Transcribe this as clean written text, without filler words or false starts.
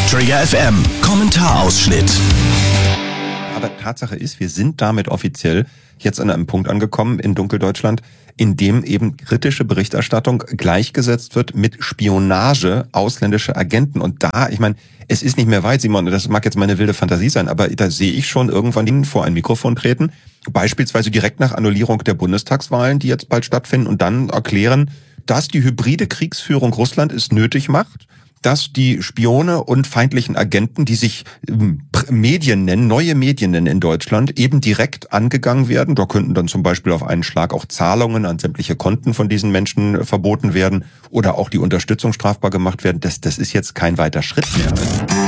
Trigger FM, Kommentarausschnitt. Aber Tatsache ist, wir sind damit offiziell jetzt an einem Punkt angekommen in Dunkeldeutschland, in dem eben kritische Berichterstattung gleichgesetzt wird mit Spionage ausländischer Agenten. Und da, ich meine, es ist nicht mehr weit, Simon, das mag jetzt meine wilde Fantasie sein, aber da sehe ich schon irgendwann vor ein Mikrofon treten, beispielsweise direkt nach Annullierung der Bundestagswahlen, die jetzt bald stattfinden, und dann erklären, dass die hybride Kriegsführung Russland es nötig macht, dass die Spione und feindlichen Agenten, die sich Medien nennen, neue Medien nennen in Deutschland, eben direkt angegangen werden. Da könnten dann zum Beispiel auf einen Schlag auch Zahlungen an sämtliche Konten von diesen Menschen verboten werden oder auch die Unterstützung strafbar gemacht werden. Das ist jetzt kein weiter Schritt mehr.